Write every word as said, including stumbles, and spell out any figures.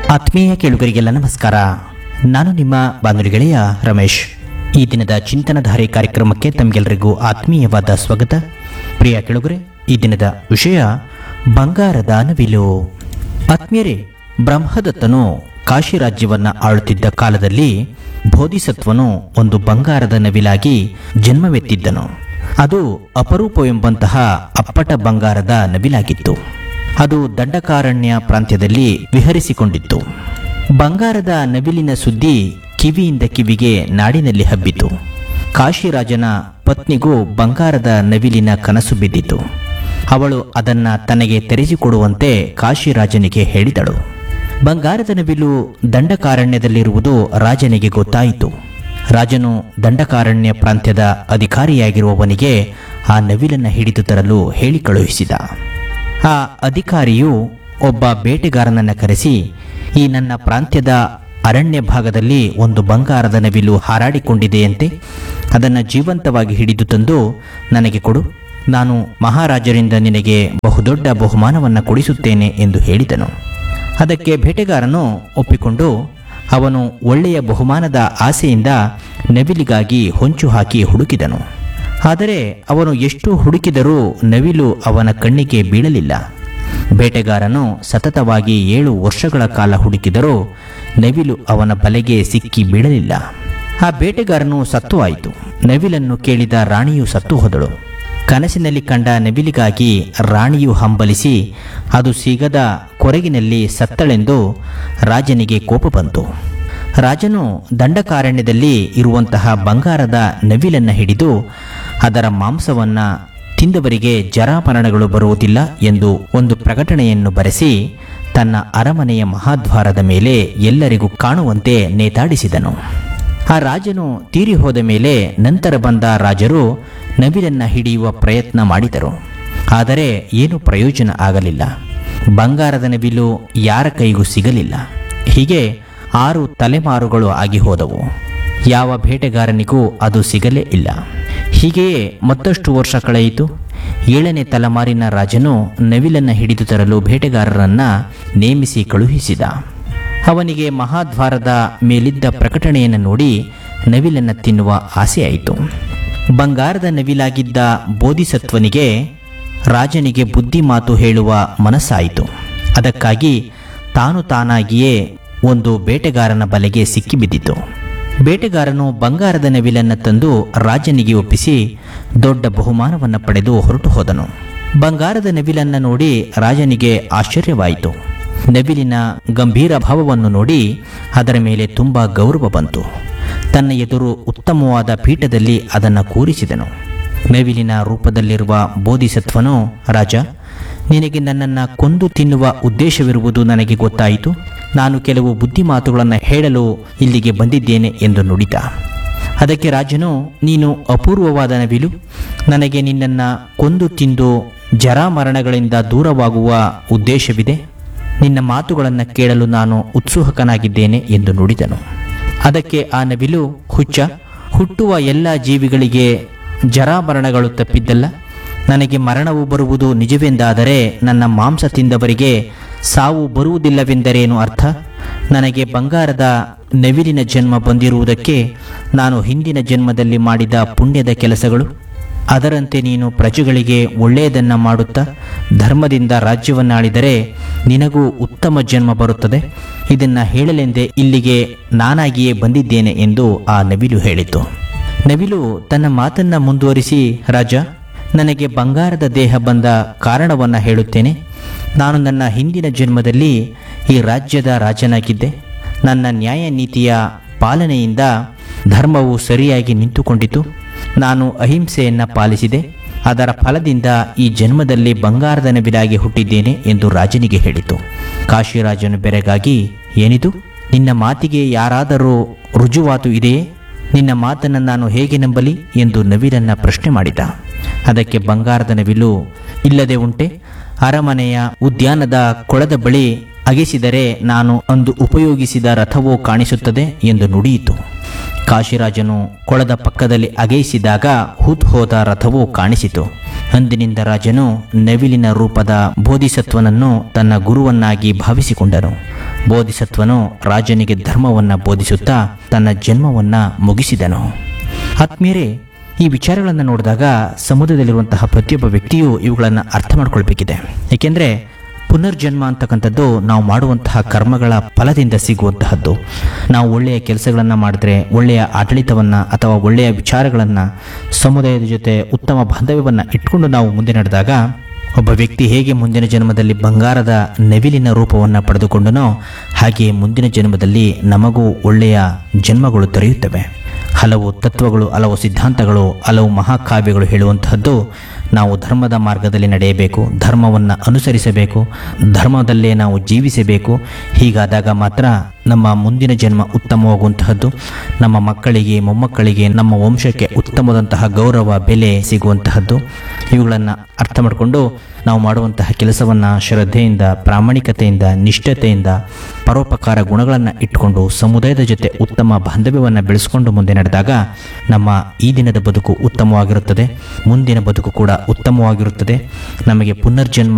ಆತ್ಮೀಯ ಕೇಳುಗರಿಗೆಲ್ಲ ನಮಸ್ಕಾರ. ನಾನು ನಿಮ್ಮ ಬಾನುಲಿ ಗೆಳೆಯ ರಮೇಶ್. ಈ ದಿನದ ಚಿಂತನಧಾರೆ ಕಾರ್ಯಕ್ರಮಕ್ಕೆ ತಮಗೆಲ್ಲರಿಗೂ ಆತ್ಮೀಯವಾದ ಸ್ವಾಗತ. ಪ್ರಿಯ ಕೇಳುಗರೆ, ಈ ದಿನದ ವಿಷಯ ಬಂಗಾರದ ನವಿಲು. ಆತ್ಮೀಯರೇ, ಬ್ರಹ್ಮದತ್ತನು ಕಾಶಿ ರಾಜ್ಯವನ್ನ ಆಳುತ್ತಿದ್ದ ಕಾಲದಲ್ಲಿ ಬೋಧಿಸತ್ವನು ಒಂದು ಬಂಗಾರದ ನವಿಲಾಗಿ ಜನ್ಮವೆತ್ತಿದ್ದನು. ಅದು ಅಪರೂಪವೆಂಬಂತಹ ಅಪ್ಪಟ ಬಂಗಾರದ ನವಿಲಾಗಿತ್ತು. ಅದು ದಂಡಕಾರಣ್ಯ ಪ್ರಾಂತ್ಯದಲ್ಲಿ ವಿಹರಿಸಿಕೊಂಡಿತ್ತು. ಬಂಗಾರದ ನವಿಲಿನ ಸುದ್ದಿ ಕಿವಿಯಿಂದ ಕಿವಿಗೆ ನಾಡಿನಲ್ಲಿ ಹಬ್ಬಿತು. ಕಾಶಿರಾಜನ ಪತ್ನಿಗೂ ಬಂಗಾರದ ನವಿಲಿನ ಕನಸು ಬಿದ್ದಿತು. ಅವಳು ಅದನ್ನ ತನಗೆ ತೆರೆಸಿಕೊಡುವಂತೆ ಕಾಶಿರಾಜನಿಗೆ ಹೇಳಿದಳು. ಬಂಗಾರದ ನವಿಲು ದಂಡಕಾರಣ್ಯದಲ್ಲಿರುವುದು ರಾಜನಿಗೆ ಗೊತ್ತಾಯಿತು. ರಾಜನು ದಂಡಕಾರಣ್ಯ ಪ್ರಾಂತ್ಯದ ಅಧಿಕಾರಿಯಾಗಿರುವವನಿಗೆ ಆ ನವಿಲನ್ನು ಹಿಡಿದು ತರಲು ಹೇಳಿ ಕಳುಹಿಸಿದ. ಆ ಅಧಿಕಾರಿಯು ಒಬ್ಬ ಬೇಟೆಗಾರನನ್ನು ಕರೆಸಿ, ಈ ನನ್ನ ಪ್ರಾಂತ್ಯದ ಅರಣ್ಯ ಭಾಗದಲ್ಲಿ ಒಂದು ಬಂಗಾರದ ನವಿಲು ಹಾರಾಡಿಕೊಂಡಿದೆಯಂತೆ, ಅದನ್ನು ಜೀವಂತವಾಗಿ ಹಿಡಿದು ತಂದು ನನಗೆ ಕೊಡು, ನಾನು ಮಹಾರಾಜರಿಂದ ನಿನಗೆ ಬಹುದೊಡ್ಡ ಬಹುಮಾನವನ್ನು ಕೊಡಿಸುತ್ತೇನೆ ಎಂದು ಹೇಳಿದನು. ಅದಕ್ಕೆ ಬೇಟೆಗಾರನು ಒಪ್ಪಿಕೊಂಡು ಅವನು ಒಳ್ಳೆಯ ಬಹುಮಾನದ ಆಸೆಯಿಂದ ನವಿಲಿಗಾಗಿ ಹೊಂಚು ಹಾಕಿ ಹುಡುಕಿದನು. ಆದರೆ ಅವನು ಎಷ್ಟು ಹುಡುಕಿದರೂ ನವಿಲು ಅವನ ಕಣ್ಣಿಗೆ ಬೀಳಲಿಲ್ಲ. ಬೇಟೆಗಾರನು ಸತತವಾಗಿ ಏಳು ವರ್ಷಗಳ ಕಾಲ ಹುಡುಕಿದರೂ ನವಿಲು ಅವನ ಬಲೆಗೆ ಸಿಕ್ಕಿ ಬೀಳಲಿಲ್ಲ. ಆ ಬೇಟೆಗಾರನು ಸತ್ತು ಆಯಿತು. ನವಿಲನ್ನು ಕೇಳಿದ ರಾಣಿಯು ಸತ್ತು ಹೋದಳು. ಕನಸಿನಲ್ಲಿ ಕಂಡ ನವಿಲಿಗಾಗಿ ರಾಣಿಯು ಹಂಬಲಿಸಿ ಅದು ಸಿಗದ ಕೊರಗಿನಲ್ಲಿ ಸತ್ತಳೆಂದು ರಾಜನಿಗೆ ಕೋಪ ಬಂತು. ರಾಜನು ದಂಡಕಾರಣ್ಯದಲ್ಲಿ ಇರುವಂತಹ ಬಂಗಾರದ ನವಿಲನ್ನು ಹಿಡಿದು ಅದರ ಮಾಂಸವನ್ನು ತಿಂದವರಿಗೆ ಜರಾಮರಣಗಳು ಬರುವುದಿಲ್ಲ ಎಂದು ಒಂದು ಪ್ರಕಟಣೆಯನ್ನು ಬರೆಸಿ ತನ್ನ ಅರಮನೆಯ ಮಹಾದ್ವಾರದ ಮೇಲೆ ಎಲ್ಲರಿಗೂ ಕಾಣುವಂತೆ ನೇತಾಡಿಸಿದನು. ಆ ರಾಜನು ತೀರಿ ಹೋದ ಮೇಲೆ ನಂತರ ಬಂದ ರಾಜರು ನವಿಲನ್ನು ಹಿಡಿಯುವ ಪ್ರಯತ್ನ ಮಾಡಿದರು. ಆದರೆ ಏನೂ ಪ್ರಯೋಜನ ಆಗಲಿಲ್ಲ. ಬಂಗಾರದ ನವಿಲು ಯಾರ ಕೈಗೂ ಸಿಗಲಿಲ್ಲ. ಹೀಗೆ ಆರು ತಲೆಮಾರುಗಳು ಆಗಿ ಹೋದವು. ಯಾವ ಬೇಟೆಗಾರನಿಗೂ ಅದು ಸಿಗಲೇ ಇಲ್ಲ. ಹೀಗೆಯೇ ಮತ್ತಷ್ಟು ವರ್ಷ ಕಳೆಯಿತು. ಏಳನೇ ತಲೆಮಾರಿನ ರಾಜನು ನವಿಲನ್ನು ಹಿಡಿದು ತರಲು ಬೇಟೆಗಾರರನ್ನು ನೇಮಿಸಿ ಕಳುಹಿಸಿದ. ಅವನಿಗೆ ಮಹಾದ್ವಾರದ ಮೇಲಿದ್ದ ಪ್ರಕಟಣೆಯನ್ನು ನೋಡಿ ನವಿಲನ್ನು ತಿನ್ನುವ ಆಸೆಯಾಯಿತು. ಬಂಗಾರದ ನವಿಲಾಗಿದ್ದ ಬೋಧಿಸತ್ವನಿಗೆ ರಾಜನಿಗೆ ಬುದ್ಧಿ ಮಾತು ಹೇಳುವ ಮನಸ್ಸಾಯಿತು. ಅದಕ್ಕಾಗಿ ತಾನು ತಾನಾಗಿಯೇ ಒಂದು ಬೇಟೆಗಾರನ ಬಲೆಗೆ ಸಿಕ್ಕಿಬಿದ್ದಿತು. ಬೇಟೆಗಾರನು ಬಂಗಾರದ ನವಿಲನ್ನು ತಂದು ರಾಜನಿಗೆ ಒಪ್ಪಿಸಿ ದೊಡ್ಡ ಬಹುಮಾನವನ್ನು ಪಡೆದು ಹೊರಟು ಹೋದನು. ಬಂಗಾರದ ನವಿಲನ್ನು ನೋಡಿ ರಾಜನಿಗೆ ಆಶ್ಚರ್ಯವಾಯಿತು. ನವಿಲಿನ ಗಂಭೀರ ಭಾವವನ್ನು ನೋಡಿ ಅದರ ಮೇಲೆ ತುಂಬ ಗೌರವ ಬಂತು. ತನ್ನ ಎದುರು ಉತ್ತಮವಾದ ಪೀಠದಲ್ಲಿ ಅದನ್ನು ಕೂರಿಸಿದನು. ನವಿಲಿನ ರೂಪದಲ್ಲಿರುವ ಬೋಧಿಸತ್ವನು, ರಾಜ, ನಿನಗೆ ನನ್ನನ್ನು ಕೊಂದು ತಿನ್ನುವ ಉದ್ದೇಶವಿರುವುದು ನನಗೆ ಗೊತ್ತಾಯಿತು. ನಾನು ಕೆಲವು ಬುದ್ಧಿ ಮಾತುಗಳನ್ನು ಹೇಳಲು ಇಲ್ಲಿಗೆ ಬಂದಿದ್ದೇನೆ ಎಂದು ನುಡಿದ. ಅದಕ್ಕೆ ರಾಜನು, ನೀನು ಅಪೂರ್ವವಾದ ನವಿಲು, ನನಗೆ ನಿನ್ನನ್ನು ಕೊಂದು ತಿಂದು ಜರಾಮರಣಗಳಿಂದ ದೂರವಾಗುವ ಉದ್ದೇಶವಿದೆ. ನಿನ್ನ ಮಾತುಗಳನ್ನು ಕೇಳಲು ನಾನು ಉತ್ಸುಕನಾಗಿದ್ದೇನೆ ಎಂದು ನುಡಿದನು. ಅದಕ್ಕೆ ಆ ನವಿಲು, ಹುಚ್ಚ, ಹುಟ್ಟುವ ಎಲ್ಲ ಜೀವಿಗಳಿಗೆ ಜರಾಮರಣಗಳು ತಪ್ಪಿದ್ದಲ್ಲ. ನನಗೆ ಮರಣವು ಬರುವುದು ನಿಜವೆಂದಾದರೆ ನನ್ನ ಮಾಂಸ ತಿಂದವರಿಗೆ ಸಾವು ಬರುವುದಿಲ್ಲವೆಂದರೇನು ಅರ್ಥ? ನನಗೆ ಬಂಗಾರದ ನವಿಲಿನ ಜನ್ಮ ಬಂದಿರುವುದಕ್ಕೆ ನಾನು ಹಿಂದಿನ ಜನ್ಮದಲ್ಲಿ ಮಾಡಿದ ಪುಣ್ಯದ ಕೆಲಸಗಳು. ಅದರಂತೆ ನೀನು ಪ್ರಜೆಗಳಿಗೆ ಒಳ್ಳೆಯದನ್ನು ಮಾಡುತ್ತಾ ಧರ್ಮದಿಂದ ರಾಜ್ಯವನ್ನಾಳಿದರೆ ನಿನಗೂ ಉತ್ತಮ ಜನ್ಮ ಬರುತ್ತದೆ. ಇದನ್ನು ಹೇಳಲೆಂದೇ ಇಲ್ಲಿಗೆ ನಾನಾಗಿಯೇ ಬಂದಿದ್ದೇನೆ ಎಂದು ಆ ನವಿಲು ಹೇಳಿತು. ನವಿಲು ತನ್ನ ಮಾತನ್ನು ಮುಂದುವರಿಸಿ, ರಾಜ, ನನಗೆ ಬಂಗಾರದ ದೇಹ ಬಂದ ಕಾರಣವನ್ನು ಹೇಳುತ್ತೇನೆ. ನಾನು ನನ್ನ ಹಿಂದಿನ ಜನ್ಮದಲ್ಲಿ ಈ ರಾಜ್ಯದ ರಾಜನಾಗಿದ್ದೆ. ನನ್ನ ನ್ಯಾಯ ನೀತಿಯ ಪಾಲನೆಯಿಂದ ಧರ್ಮವು ಸರಿಯಾಗಿ ನಿಂತುಕೊಂಡಿತು. ನಾನು ಅಹಿಂಸೆಯನ್ನು ಪಾಲಿಸಿದೆ. ಅದರ ಫಲದಿಂದ ಈ ಜನ್ಮದಲ್ಲಿ ಬಂಗಾರದ ನವಿಲಾಗಿ ಹುಟ್ಟಿದ್ದೇನೆ ಎಂದು ರಾಜನಿಗೆ ಹೇಳಿತು. ಕಾಶಿರಾಜನು ಬೆರಗಾಗಿ, ಏನಿದು? ನಿನ್ನ ಮಾತಿಗೆ ಯಾರಾದರೂ ರುಜುವಾತು ಇದೆಯೇ? ನಿನ್ನ ಮಾತನ್ನು ನಾನು ಹೇಗೆ ನಂಬಲಿ ಎಂದು ನವಿಲನ್ನು ಪ್ರಶ್ನೆ ಮಾಡಿದ. ಅದಕ್ಕೆ ಬಂಗಾರದ ನವಿಲು, ಇಲ್ಲದೆ ಉಂಟೆ? ಅರಮನೆಯ ಉದ್ಯಾನದ ಕೊಳದ ಬಳಿ ಅಗೆಸಿದರೆ ನಾನು ಅಂದು ಉಪಯೋಗಿಸಿದ ರಥವೋ ಕಾಣಿಸುತ್ತದೆ ಎಂದು ನುಡಿಯಿತು. ಕಾಶಿರಾಜನು ಕೊಳದ ಪಕ್ಕದಲ್ಲಿ ಅಗೆಯಿಸಿದಾಗ ಹೂತ್ ಹೋದ ರಥವು ಕಾಣಿಸಿತು. ಅಂದಿನಿಂದ ರಾಜನು ನವಿಲಿನ ರೂಪದ ಬೋಧಿಸತ್ವನನ್ನು ತನ್ನ ಗುರುವನ್ನಾಗಿ ಭಾವಿಸಿಕೊಂಡನು. ಬೋಧಿಸತ್ವನು ರಾಜನಿಗೆ ಧರ್ಮವನ್ನು ಬೋಧಿಸುತ್ತಾ ತನ್ನ ಜನ್ಮವನ್ನು ಮುಗಿಸಿದನು. ಆತ್ಮೀಯರೇ, ಈ ವಿಚಾರಗಳನ್ನು ನೋಡಿದಾಗ ಸಮುದಾಯದಲ್ಲಿರುವಂತಹ ಪ್ರತಿಯೊಬ್ಬ ವ್ಯಕ್ತಿಯೂ ಇವುಗಳನ್ನು ಅರ್ಥ ಮಾಡ್ಕೊಳ್ಬೇಕಿದೆ. ಏಕೆಂದರೆ ಪುನರ್ಜನ್ಮ ಅಂತಕ್ಕಂಥದ್ದು ನಾವು ಮಾಡುವಂತಹ ಕರ್ಮಗಳ ಫಲದಿಂದ ಸಿಗುವಂತಹದ್ದು. ನಾವು ಒಳ್ಳೆಯ ಕೆಲಸಗಳನ್ನು ಮಾಡಿದ್ರೆ, ಒಳ್ಳೆಯ ಆಡಳಿತವನ್ನು ಅಥವಾ ಒಳ್ಳೆಯ ವಿಚಾರಗಳನ್ನು, ಸಮುದಾಯದ ಜೊತೆ ಉತ್ತಮ ಬಾಂಧವ್ಯವನ್ನು ಇಟ್ಕೊಂಡು ನಾವು ಮುಂದೆ ನಡೆದಾಗ ಒಬ್ಬ ವ್ಯಕ್ತಿ ಹೇಗೆ ಮುಂದಿನ ಜನ್ಮದಲ್ಲಿ ಬಂಗಾರದ ನವಿಲಿನ ರೂಪವನ್ನು ಪಡೆದುಕೊಂಡನೋ ಹಾಗೆ ಮುಂದಿನ ಜನ್ಮದಲ್ಲಿ ನಮಗೂ ಒಳ್ಳೆಯ ಜನ್ಮಗಳು ದೊರೆಯುತ್ತವೆ. ಹಲವು ತತ್ವಗಳು, ಹಲವು ಸಿದ್ಧಾಂತಗಳು, ಹಲವು ಮಹಾಕಾವ್ಯಗಳು ಹೇಳುವಂತಹದ್ದು ನಾವು ಧರ್ಮದ ಮಾರ್ಗದಲ್ಲಿ ನಡೆಯಬೇಕು, ಧರ್ಮವನ್ನು ಅನುಸರಿಸಬೇಕು, ಧರ್ಮದಲ್ಲೇ ನಾವು ಜೀವಿಸಬೇಕು. ಹೀಗಾದಾಗ ಮಾತ್ರ ನಮ್ಮ ಮುಂದಿನ ಜನ್ಮ ಉತ್ತಮವಾಗುವಂತಹದ್ದು, ನಮ್ಮ ಮಕ್ಕಳಿಗೆ, ಮೊಮ್ಮಕ್ಕಳಿಗೆ, ನಮ್ಮ ವಂಶಕ್ಕೆ ಉತ್ತಮವಾದಂತಹ ಗೌರವ, ಬೆಲೆ ಸಿಗುವಂತಹದ್ದು. ಇವುಗಳನ್ನು ಅರ್ಥ ಮಾಡಿಕೊಂಡು ನಾವು ಮಾಡುವಂತಹ ಕೆಲಸವನ್ನು ಶ್ರದ್ಧೆಯಿಂದ, ಪ್ರಾಮಾಣಿಕತೆಯಿಂದ, ನಿಷ್ಠತೆಯಿಂದ, ಪರೋಪಕಾರ ಗುಣಗಳನ್ನು ಇಟ್ಟುಕೊಂಡು ಸಮುದಾಯದ ಜೊತೆ ಉತ್ತಮ ಬಾಂಧವ್ಯವನ್ನು ಬೆಳೆಸಿಕೊಂಡು ಮುಂದೆ ನಡೆದಾಗ ನಮ್ಮ ಈ ದಿನದ ಬದುಕು ಉತ್ತಮವಾಗಿರುತ್ತದೆ, ಮುಂದಿನ ಬದುಕು ಕೂಡ ಉತ್ತಮವಾಗಿರುತ್ತದೆ. ನಮಗೆ ಪುನರ್ಜನ್ಮ